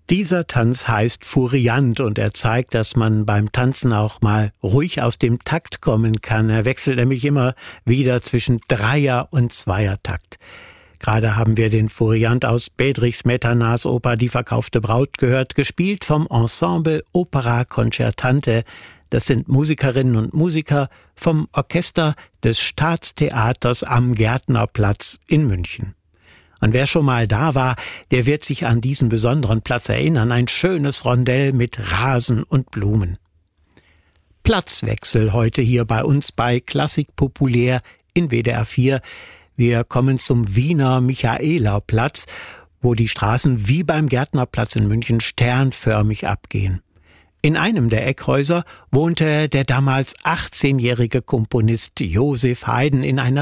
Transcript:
Dieser Tanz heißt Furiant und er zeigt, dass man beim Tanzen auch mal ruhig aus dem Takt kommen kann. Er wechselt nämlich immer wieder zwischen Dreier- und Zweiertakt. Gerade haben wir den Furiant aus Bedřich Smetanas Oper Die verkaufte Braut gehört, gespielt vom Ensemble Opera Concertante. Das sind Musikerinnen und Musiker vom Orchester des Staatstheaters am Gärtnerplatz in München. Und wer schon mal da war, der wird sich an diesen besonderen Platz erinnern. Ein schönes Rondell mit Rasen und Blumen. Platzwechsel heute hier bei uns bei Klassik Populär in WDR 4. Wir kommen zum Wiener Michaelerplatz, wo die Straßen wie beim Gärtnerplatz in München sternförmig abgehen. In einem der Eckhäuser wohnte der damals 18-jährige Komponist Joseph Haydn in einer